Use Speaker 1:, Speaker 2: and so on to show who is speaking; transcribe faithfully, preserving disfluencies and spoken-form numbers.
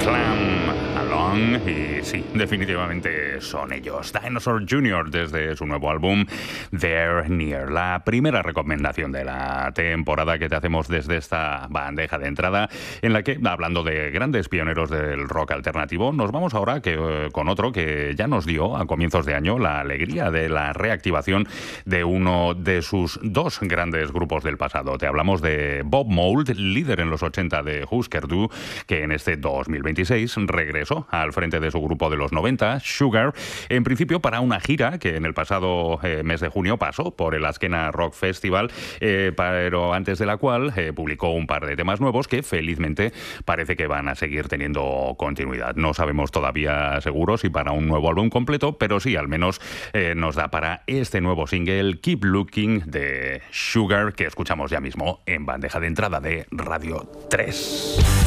Speaker 1: Slam Along, y sí, definitivamente son ellos. Dinosaur junior desde su nuevo álbum They're Near, la primera recomendación de la temporada que te hacemos desde esta bandeja de entrada, en la que, hablando de grandes pioneros del rock alternativo, nos vamos ahora que, eh, con otro que ya nos dio a comienzos de año la alegría de la reactivación de uno de sus dos grandes grupos del pasado. Te hablamos de Bob Mould, líder en los ochenta de Husker Du, que en este dos mil veintiséis regresó al frente de su grupo de los noventa, Sugar, en principio para una gira que en el pasado eh, mes de junio pasó por el Askena Rock Festival, eh, pero antes de la cual eh, publicó un par de temas nuevos que felizmente parece que van a seguir teniendo continuidad. No sabemos todavía seguro si para un nuevo álbum completo, pero sí al menos eh, nos da para este nuevo single Keep Looking de Sugar, que escuchamos ya mismo en bandeja de entrada de Radio tres.